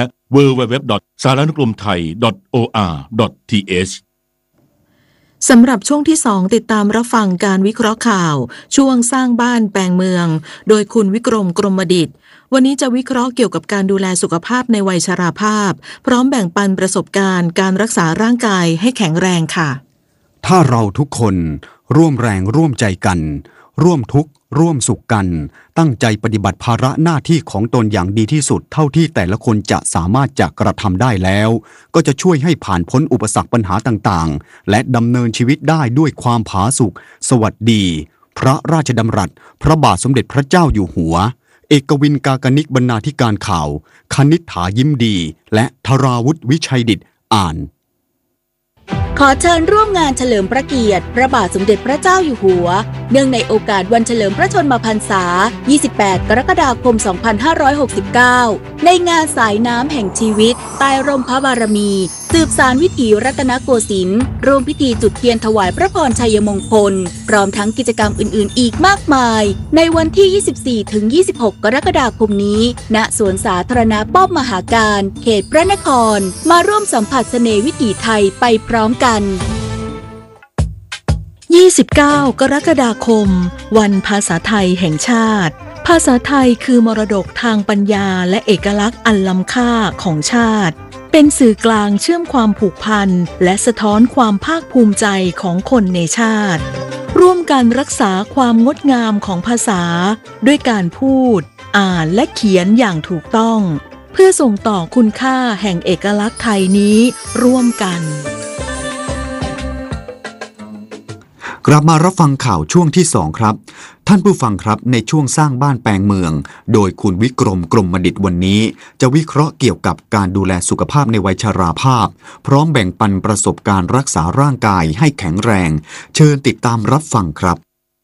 www.saranukromthai.or.th สำหรับช่วงที่ 2ติดตามรับฟังการวิเคราะห์ข่าวช่วงสร้างบ้านแปลงเมืองโดยคุณวิกรมกรมดิษฐ์วันนี้จะวิเคราะห์เกี่ยวกับการดูแลสุขภาพในวัยชราภาพพร้อมแบ่งปันประสบการณ์การรักษาร่างกายให้แข็งแรงค่ะถ้าเราทุกคนร่วมแรงร่วมใจกันร่วมทุกข์ร่วมสุขกันตั้งใจปฏิบัติภาระหน้าที่ของตนอย่างดีที่สุดเท่าที่แต่ละคนจะสามารถจะกระทำได้แล้วก็จะช่วยให้ผ่านพ้นอุปสรรคปัญหาต่างๆและดำเนินชีวิตได้ด้วยความผาสุกสวัสดีพระราชดำรัสพระบาทสมเด็จพระเจ้าอยู่หัวเอกวินกากนิกบรรณาธิการข่าวคณิษฐายิ้มดีและธราวุฒิวิชัยดิษฐ์อ่านขอเชิญร่วมงานเฉลิมพระเกียรติพระบาทสมเด็จพระเจ้าอยู่หัวเนื่องในโอกาสวันเฉลิมพระชนมพรรษา 28 กรกฎาคม 2569 ในงานสายน้ำแห่งชีวิตใต้ร่มพระบารมีสืบสานวิถีรัตนโกสินทร์ร่วมพิธีจุดเทียนถวายพระพรชัยมงคลพร้อมทั้งกิจกรรมอื่นๆอีกมากมายในวันที่ 24-26 กรกฎาคมนี้ณสวนสาธารณะป้อมมหาการเขตพระนครมาร่วมสัมผัสเสน่ห์วิถีไทยไปพร้อมกัน 29 กรกฎาคมวันภาษาไทยแห่งชาติภาษาไทยคือมรดกทางปัญญาและเอกลักษณ์อันล้ำค่าของชาติเป็นสื่อกลางเชื่อมความผูกพันและสะท้อนความภาคภูมิใจของคนในชาติร่วมกันรักษาความงดงามของภาษาด้วยการพูดอ่านและเขียนอย่างถูกต้องเพื่อส่งต่อคุณค่าแห่งเอกลักษณ์ไทยนี้ร่วมกันกลับมารับฟังข่าวช่วงที่ 2ครับท่านผู้ฟังครับในช่วงสร้างบ้านแปลงเมืองโดยคุณวิกรมกรมดิษฐ์วันนี้จะวิเคราะห์เกี่ยวกับการดูแลสุขภาพในวัยชราภาพพร้อมแบ่งปันประสบการณ์รักษาร่างกายให้แข็งแรงเชิญติดตามรับฟังครับ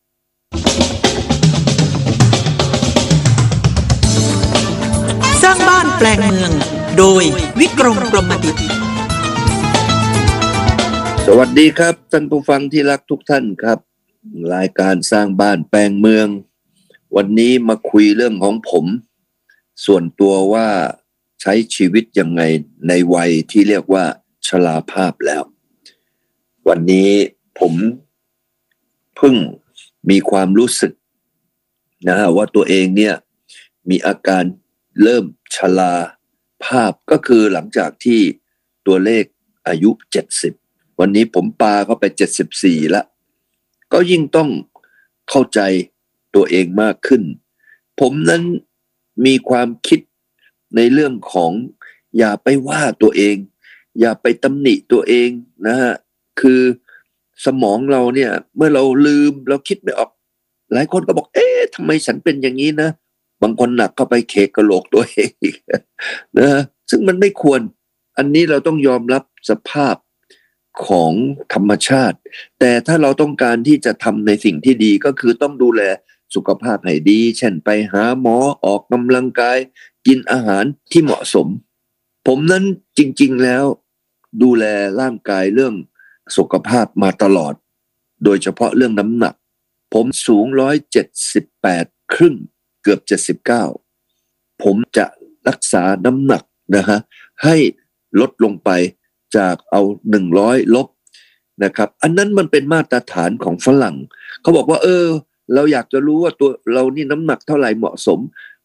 สร้างบ้านแปลงเมืองโดยวิกรมกรมดิษฐ์สวัสดีครับท่านผู้ฟังที่รักทุกท่านครับรายการสร้างบ้านแปลงเมืองวันนี้มาคุยเรื่องของผมส่วนตัวว่าใช้ชีวิตยังไงในวัยที่เรียกว่าชราภาพแล้ววันนี้ผมเพิ่งมีความรู้สึกนะฮะว่าตัวเองเนี่ยมีอาการเริ่มชราภาพก็คือหลังจากที่ตัวเลขอายุ70วันนี้ผมปาเข้าไป74แล้วก็ยิ่งต้องเข้าใจตัวเองมากขึ้นผมนั้นมีความคิดในเรื่องของอย่าไปว่าตัวเองอย่าไปตำหนิตัวเองนะฮะคือสมองเราเนี่ยเมื่อเราลืมเราคิดไม่ออกหลายคนก็บอกทำไมฉันเป็นอย่างนี้นะบางคนหนักเข้าไปเคกกะโหลกตัวเองนะซึ่งมันไม่ควรอันนี้เราต้องยอมรับสภาพของธรรมชาติแต่ถ้าเราต้องการที่จะทำในสิ่งที่ดีก็คือต้องดูแลสุขภาพให้ดีเช่นไปหาหมอออกกำลังกายกินอาหารที่เหมาะสมผมนั้นจริงๆแล้วดูแลร่างกายเรื่องสุขภาพมาตลอดโดยเฉพาะเรื่องน้ำหนักผมสูง178ครึ่งเกือบ79ผมจะรักษาน้ำหนักนะฮะให้ลดลงไปจากเอา100ลบนะครับอันนั้นมันเป็นมาตรฐานของฝรั่งเขาบอกว่าเราอยากจะรู้ว่าตัวเรานี่น้ำหนักเท่าไหร่เหมาะสม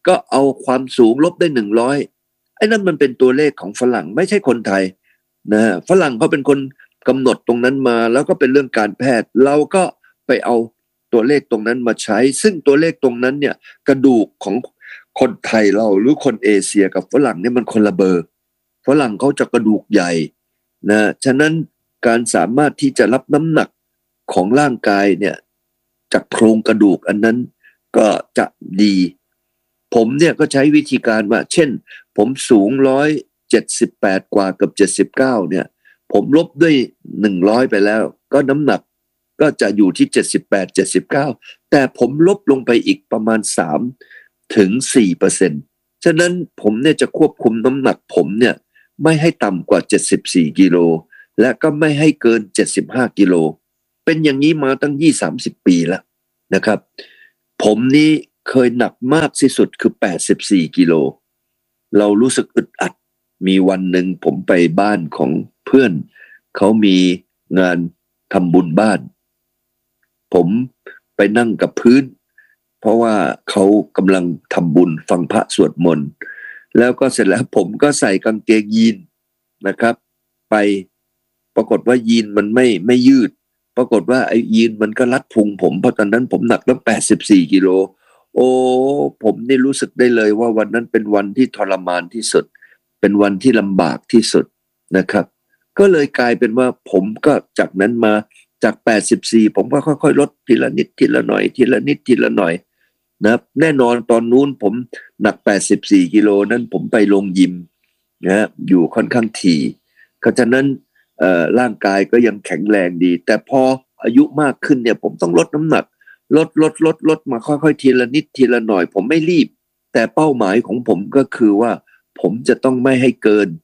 ก็เอาความสูงลบได้100ไอ้นั่นมันเป็นตัวเลขของฝรั่งไม่ใช่คนไทยนะฝรั่งเขาเป็นคนกำหนดตรงนั้นมาแล้วก็เป็นเรื่องการแพทย์เราก็ไปเอาตัวเลขตรงนั้นมาใช้ซึ่งตัวเลขตรงนั้นเนี่ยกระดูกของคนไทยเราหรือคนเอเชียกับฝรั่งเนี่ยมันคนละเบอร์ฝรั่งเขาจะกระดูกใหญ่นะฉะนั้นการสามารถที่จะรับน้ำหนักของร่างกายเนี่ยจากโครงกระดูกอันนั้นก็จะดีผมเนี่ยก็ใช้วิธีการว่าเช่นผมสูง178กว่ากับ79เนี่ยผมลบด้วย100ไปแล้วก็น้ำหนักก็จะอยู่ที่78 79แต่ผมลบลงไปอีกประมาณ3ถึง 4% ฉะนั้นผมเนี่ยจะควบคุมน้ำหนักผมเนี่ยไม่ให้ต่ำกว่า74กิโลและก็ไม่ให้เกิน75กิโลเป็นอย่างนี้มาตั้ง20-30 ปีแล้วนะครับผมนี่เคยหนักมากที่สุดคือ84กิโลเรารู้สึกอึดอัดมีวันหนึ่งผมไปบ้านของเพื่อนเขามีงานทำบุญบ้านผมไปนั่งกับพื้นเพราะว่าเขากำลังทำบุญฟังพระสวดมนต์แล้วก็เสร็จแล้วผมก็ใส่กางเกงยีนนะครับไปปรากฏว่ายีนมันไม่ยืดปรากฏว่าไอ้ยีนมันก็รัดพุงผมเพราะตอนนั้นผมหนักตั้ง84กิโลโอ้ผมนี่รู้สึกได้เลยว่าวันนั้นเป็นวันที่ทรมานที่สุดเป็นวันที่ลำบากที่สุดนะครับก็เลยกลายเป็นว่าผมก็จากนั้นมาจาก84ผมก็ค่อยๆลดทีละนิดทีละหน่อยทีละนิดทีละหน่อยนะแน่นอนตอนนู้นผมหนัก84กิโลนั้นผมไปลงยิมนะอยู่ค่อนข้างถี่เพราะฉะนั้นร่างกายก็ยังแข็งแรงดีแต่พออายุมากขึ้นเนี่ยผมต้องลดน้ำหนักลดมาค่อยๆทีละนิดทีละหน่อยผมไม่รีบแต่เป้าหมายของผมก็คือว่าผมจะต้องไม่ให้เกิน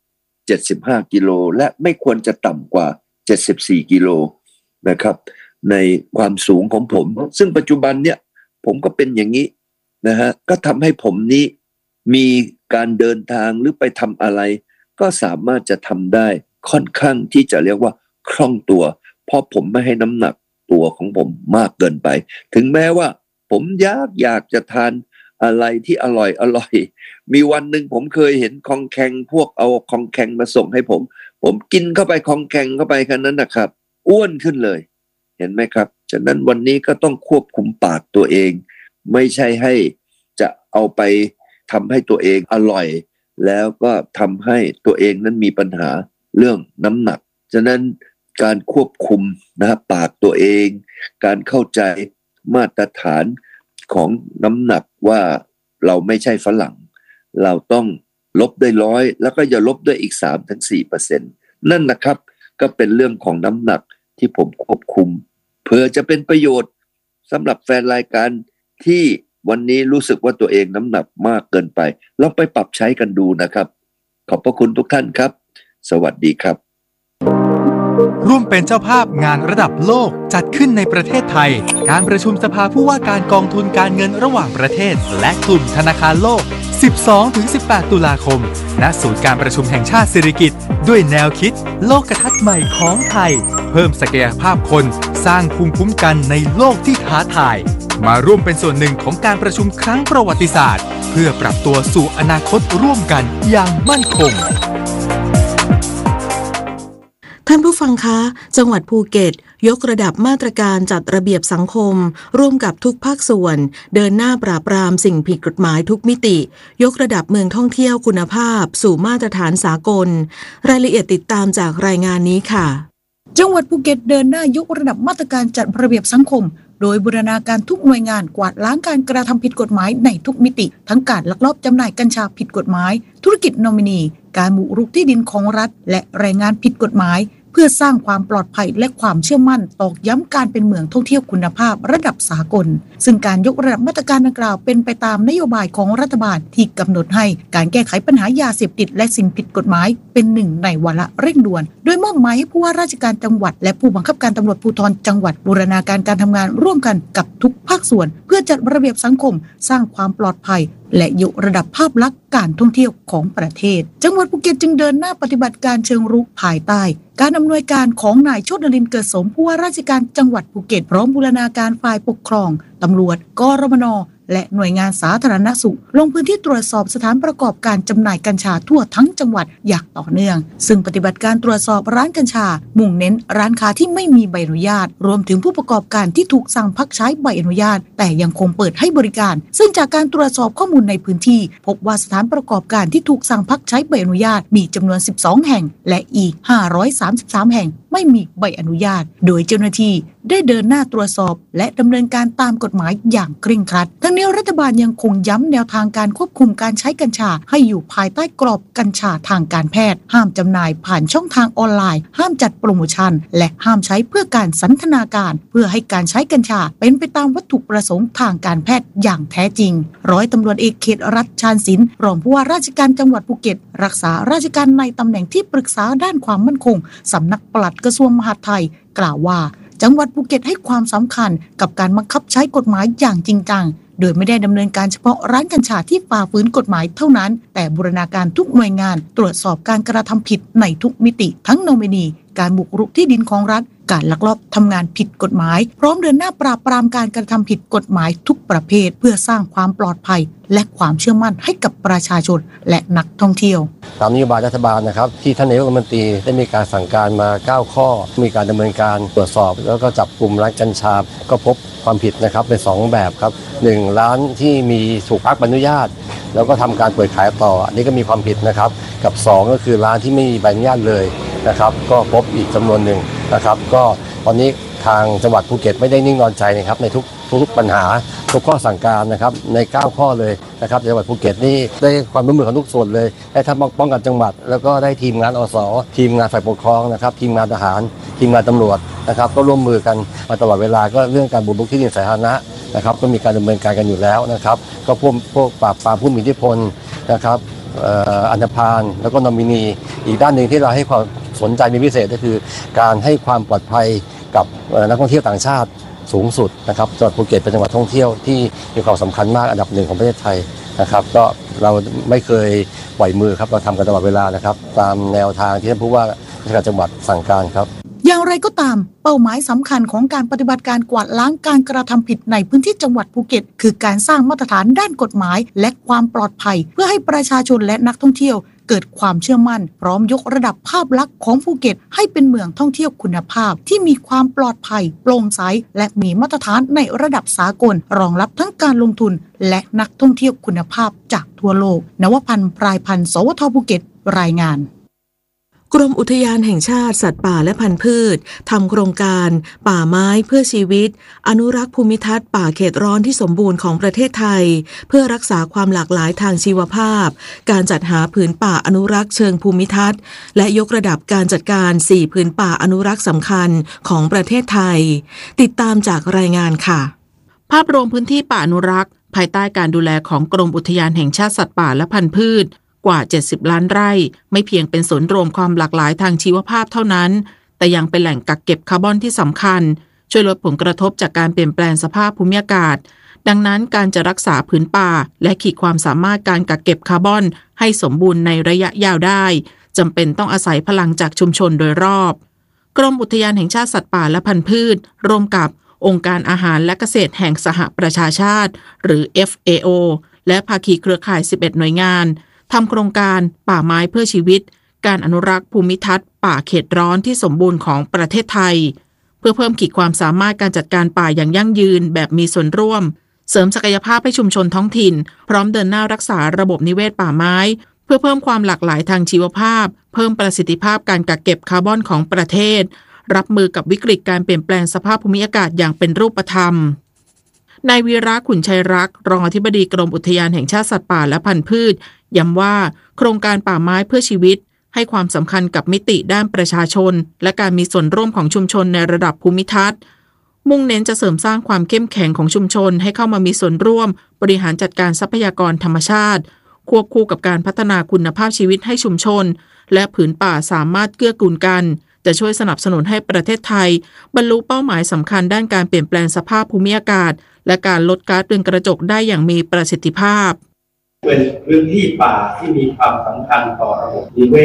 75กิโลและไม่ควรจะต่ำกว่า74กิโลนะครับในความสูงของผมซึ่งปัจจุบันเนี่ยผมก็เป็นอย่างนี้นะฮะก็ทำให้ผมนี้มีการเดินทางหรือไปทำอะไรก็สามารถจะทำได้ค่อนข้างที่จะเรียกว่าคล่องตัวเพราะผมไม่ให้น้ำหนักตัวของผมมากเกินไปถึงแม้ว่าผมอยากจะทานอะไรที่อร่อยมีวันหนึ่งผมเคยเห็นคองแคงพวกเอาคองแคงมาส่งให้ผมกินเข้าไปคองแคงเข้าไปแค่นั้นนะครับอ้วนขึ้นเลยเห็นไหมครับฉะนั้นวันนี้ก็ต้องควบคุมปากตัวเองไม่ใช่ให้จะเอาไปทำให้ตัวเองอร่อยแล้วก็ทำให้ตัวเองนั้นมีปัญหาเรื่องน้ำหนักฉะนั้นการควบคุมนะปากตัวเองการเข้าใจมาตรฐานของน้ำหนักว่าเราไม่ใช่ฝรั่งเราต้องลบได้100แล้วก็อย่าลบด้วยอีก 3-4% นั่นนะครับก็เป็นเรื่องของน้ำหนักที่ผมควบคุมเพื่อจะเป็นประโยชน์สำหรับแฟนรายการที่วันนี้รู้สึกว่าตัวเองน้ำหนักมากเกินไปลองไปปรับใช้กันดูนะครับขอบพระคุณทุกท่านครับสวัสดีครับร่วมเป็นเจ้าภาพงานระดับโลกจัดขึ้นในประเทศไทยการประชุมสภาผู้ว่าการกองทุนการเงินระหว่างประเทศและกลุ่มธนาคารโลก 12-18 ตุลาคมณศูนย์การประชุมแห่งชาติสิริกิติ์ด้วยแนวคิดโลกทัศน์ใหม่ของไทยเพิ่มศักยภาพคนสร้างภูมิคุ้มกันในโลกที่ท้าทายมาร่วมเป็นส่วนหนึ่งของการประชุมครั้งประวัติศาสตร์เพื่อปรับตัวสู่อนาคตร่วมกันอย่างมั่นคงท่านผู้ฟังคะจังหวัดภูเก็ตยกระดับมาตรการจัดระเบียบสังคมร่วมกับทุกภาคส่วนเดินหน้าปราบปรามสิ่งผิดกฎหมายทุกมิติยกระดับเมืองท่องเที่ยวคุณภาพสู่มาตรฐานสากลรายละเอียดติดตามจากรายงานนี้ค่ะจังหวัดภูเก็ตเดินหน้ายกระดับมาตรการจัดระเบียบสังคมโดยบูรณาการทุกหน่วยงานกวาดล้างการกระทำผิดกฎหมายในทุกมิติทั้งการลักลอบจำหน่ายกัญชาผิดกฎหมายธุรกิจนอมินีการบุกรุกที่ดินของรัฐและแรงงานผิดกฎหมายเพื่อสร้างความปลอดภัยและความเชื่อมั่นตอกย้ำการเป็นเมืองท่องเที่ยวคุณภาพระดับสากลซึ่งการยกระดับมาตรการดังกล่าวเป็นไปตามนโยบายของรัฐบาลที่กำหนดให้การแก้ไขปัญหายาเสพติดและสิ่งผิดกฎหมายเป็นหนึ่งในวาระเร่งด่วนโดยมอบหมายให้ผู้ว่าราชการจังหวัดและผู้บังคับการตำรวจภูธรจังหวัดบูรณาการการทำงานร่วมกันกับทุกภาคส่วนเพื่อจัดระเบียบสังคมสร้างความปลอดภัยและยกระดับภาพลักษณ์การท่องเที่ยวของประเทศจังหวัดภูเก็ตจึงเดินหน้าปฏิบัติการเชิงรุกภายใต้การอำนวยการของนายโชตินรินทร์เกิดสมผู้ว่าราชการจังหวัดภูเก็ตพร้อมบูรณาการฝ่ายปกครองตำรวจกรมนและหน่วยงานสาธารณสุขลงพื้นที่ตรวจสอบสถานประกอบการจำหน่ายกัญชาทั่วทั้งจังหวัดอย่างต่อเนื่องซึ่งปฏิบัติการตรวจสอบร้านกัญชามุ่งเน้นร้านค้าที่ไม่มีใบอนุญาตรวมถึงผู้ประกอบการที่ถูกสั่งพักใช้ใบอนุญาตแต่ยังคงเปิดให้บริการซึ่งจากการตรวจสอบข้อมูลในพื้นที่พบว่าสถานประกอบการที่ถูกสั่งพักใช้ใบอนุญาตมีจำนวน12แห่งและอีก533แห่งไม่มีใบอนุญาตโดยเจ้าหน้าที่ได้เดินหน้าตรวจสอบและดำเนินการตามกฎหมายอย่างเคร่งครัดทั้งนี้รัฐบาลยังคงย้ำแนวทางการควบคุมการใช้กัญชาให้อยู่ภายใต้กรอบกัญชาทางการแพทย์ห้ามจำหน่ายผ่านช่องทางออนไลน์ห้ามจัดโปรโมชั่นและห้ามใช้เพื่อการสันทนาการเพื่อให้การใช้กัญชาเป็นไปตามวัตถุประสงค์ทางการแพทย์อย่างแท้จริงร้อยตำรวจเอกเขตรัฐชาญศิลป์รองผู้ว่าราชการจังหวัดภูเก็ตรักษาราชการในตำแหน่งที่ปรึกษาด้านความมั่นคงสำนักปลัดกระทรวงมหาดไทยกล่าวว่าจังหวัดภูเก็ตให้ความสำคัญกับการบังคับใช้กฎหมายอย่างจริงจังโดยไม่ได้ดำเนินการเฉพาะร้านกัญชาที่ฝ่าฝืนกฎหมายเท่านั้นแต่บูรณาการทุกหน่วยงานตรวจสอบการกระทำผิดในทุกมิติทั้งโนมินีการบุกรุกที่ดินของรัฐการลักลอบทำงานผิดกฎหมายพร้อมเดินหน้าปราบปรามการกระทำผิดกฎหมายทุกประเภทเพื่อสร้างความปลอดภัยและความเชื่อมั่นให้กับประชาชนและนักท่องเที่ยวตามนโยบายรัฐบาลนะครับที่ท่านนายกรัฐมนตรีได้มีการสั่งการมา9ข้อมีการดำเนินการตรวจสอบแล้วก็จับกลุ่มร้านกัญชาก็พบความผิดนะครับเป็น2แบบครับ1ร้านที่มีถูกพักใบอนุญาตแล้วก็ทำการเปิดขายต่ออันนี้ก็มีความผิดนะครับกับ2ก็คือร้านที่ไม่มีใบอนุญาตเลยนะครับก็พบอีกจำนวนหนึ่งนะครับก็ตอนนี้ทางจังหวัดภูเก็ตไม่ได้นิ่งนอนใจนะครับในทุกปัญหาทุกข้อสั่งการนะครับใน9ข้อเลยนะครับจังหวัดภูเก็ตนี่ได้ความร่วมมือของทุกส่วนเลยได้ทั้งป้องกันจังหวัดแล้วก็ได้ทีมงานอสทีมงานฝ่ายปกครองนะครับทีมงานทหารทีมงานตำรวจนะครับก็ร่วมมือกันมาตลอดเวลาก็เรื่องการบุกรุกที่ดินสาธารณะนะครับก็มีการดำเนินการกันอยู่แล้วนะครับก็พวกปราบปรามผู้มีอิทธิพลนะครับอันธพาลแล้วก็นอมินีอีกด้านหนึ่งที่เราให้ความสนใจเป็นพิเศษก็คือการให้ความปลอดภัยกับนักท่องเที่ยวต่างชาติสูงสุดนะครับจังหวัดภูเก็ตเป็นจังหวัดท่องเที่ยวที่มีความสำคัญมากอันดับหนึ่งของประเทศไทยนะครับก็เราไม่เคยปล่อยมือครับเราทำกันตลอดเวลานะครับตามแนวทางที่ท่านผู้ว่าราชการจังหวัดสั่งการครับอย่างไรก็ตามเป้าหมายสำคัญของการปฏิบัติการกวาดล้างการกระทำผิดในพื้นที่จังหวัดภูเก็ตคือการสร้างมาตรฐานด้านกฎหมายและความปลอดภัยเพื่อให้ประชาชนและนักท่องเที่ยวเกิดความเชื่อมั่นพร้อมยกระดับภาพลักษณ์ของภูเก็ตให้เป็นเมืองท่องเที่ยวคุณภาพที่มีความปลอดภัยโปร่งใสและมีมาตรฐานในระดับสากลรองรับทั้งการลงทุนและนักท่องเที่ยวคุณภาพจากทั่วโลกนวพันธ์พรายพันธ์สวทภูเก็ตรายงานกรมอุทยานแห่งชาติสัตว์ป่าและพันธุ์พืชทำโครงการป่าไม้เพื่อชีวิตอนุรักษ์ภูมิทัศน์ป่าเขตร้อนที่สมบูรณ์ของประเทศไทยเพื่อรักษาความหลากหลายทางชีวภาพการจัดหาผืนป่าอนุรักษ์เชิงภูมิทัศน์และยกระดับการจัดการ4ผืนป่าอนุรักษ์สำคัญของประเทศไทยติดตามจากรายงานค่ะภาพรวมพื้นที่ป่าอนุรักษ์ภายใต้การดูแลของกรมอุทยานแห่งชาติสัตว์ป่าและพันธุ์พืชกว่า70ล้านไร่ไม่เพียงเป็นศูนย์รวมความหลากหลายทางชีวภาพเท่านั้นแต่ยังเป็นแหล่งกักเก็บคาร์บอนที่สำคัญช่วยลดผลกระทบจากการเปลี่ยนแปลงสภาพภูมิอากาศดังนั้นการจะรักษาผืนป่าและขีดความสามารถการกักเก็บคาร์บอนให้สมบูรณ์ในระยะยาวได้จำเป็นต้องอาศัยพลังจากชุมชนโดยรอบกรมอุทยานแห่งชาติสัตว์ป่าและพันธุ์พืชร่วมกับองค์การอาหารและเกษตรแห่งสหประชาชาติหรือ FAO และภาคีเครือข่าย11หน่วยงานทำโครงการป่าไม้เพื่อชีวิตการอนุรักษ์ภูมิทัศน์ป่าเขตร้อนที่สมบูรณ์ของประเทศไทยเพื่อเพิ่มขีดความสามารถการจัดการป่าอย่างยั่งยืนแบบมีส่วนร่วมเสริมศักยภาพให้ชุมชนท้องถิ่นพร้อมเดินหน้ารักษาระบบนิเวศป่าไม้เพื่อเพิ่มความหลากหลายทางชีวภาพเพิ่มประสิทธิภาพการกักเก็บคาร์บอนของประเทศรับมือกับวิกฤตการเปลี่ยนแปลงสภาพภูมิอากาศอย่างเป็นรูปธรรมนายวีระขุนชัยรักษ์รองอธิบดีกรมอุทยานแห่งชาติสัตว์ป่าและพันธุ์พืชย้ำว่าโครงการป่าไม้เพื่อชีวิตให้ความสำคัญกับมิติด้านประชาชนและการมีส่วนร่วมของชุมชนในระดับภูมิทัศน์มุ่งเน้นจะเสริมสร้างความเข้มแข็งของชุมชนให้เข้ามามีส่วนร่วมบริหารจัดการทรัพยากรธรรมชาติควบคู่กับการพัฒนาคุณภาพชีวิตให้ชุมชนและผืนป่าสามารถเกื้อกูลกันจะช่วยสนับสนุนให้ประเทศไทยบรรลุเป้าหมายสำคัญด้านการเปลี่ยนแปลงสภาพภูมิอากาศและการลดก๊าซเรือนกระจกได้อย่างมีประสิทธิภาพเป็นพื้นที่ป่าที่มีความสำคัญต่อระบบนิเวศ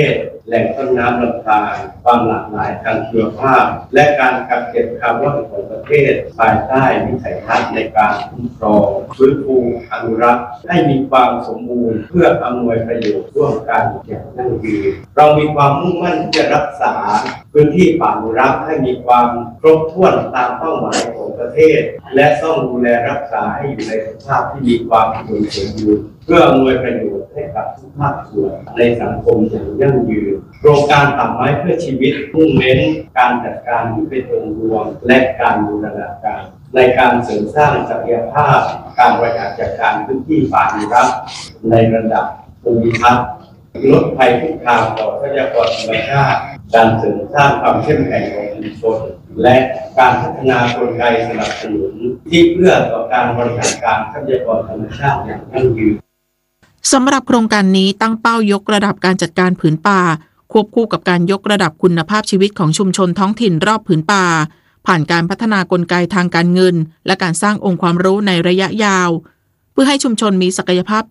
แหล่งต้นน้ำลำธารความหลากหลายทางชีวภาพและการกักเก็บคาร์บอนของประเทศภายใต้วิสัยทัศน์ในการคุ้มครองฟื้นฟูอนุรักษ์ให้มีความสมบูรณ์เพื่ออำนวยประโยชน์ร่วมกันอย่างยั่งยืนเรามีความมุ่งมั่นที่จะรักษาพื้นที่ป่าอนุรักษ์ให้มีความครบถ้วนตามเป้าหมายของประเทศและต้องดูแลรักษาให้อยู่ในสภาพที่มีความสมบูรณ์เพื่ออำนวยประโยชน์ให้กับทุกภาคส่วนในสังคมอย่างยั่งยืนโครงการป่าไม้เพื่อชีวิตมุ่งเน้นการจัดการที่เป็นองค์รวมและการบูรณาการในการเสริมสร้างศักยภาพการบริหารจัดการพื้นที่ป่าอนุรักษ์ในระดับภูมิทัศน์ลดภัยคุกคามต่อทรัพยากรธรรมชาติการเสริมสร้างความเข้มแข็งของชุมชนและการพัฒนากลไกสนับสนุนที่เอื้อต่อการบริหารการทรัพยากรธรรมชาติอย่างยั่งยืนสำหรับโครงการนี้ตั้งเป้ายกระดับการจัดการผืนป่าควบคู่กับการยกระดับคุณภาพชีวิตของชุมชนท้องถิ่นรอบผืนป่าผ่านการพัฒนากลไกทางการเงินและการสร้างองค์ความรู้ในระยะยาวเพื่อให้ชุมชนมีศักยภาพ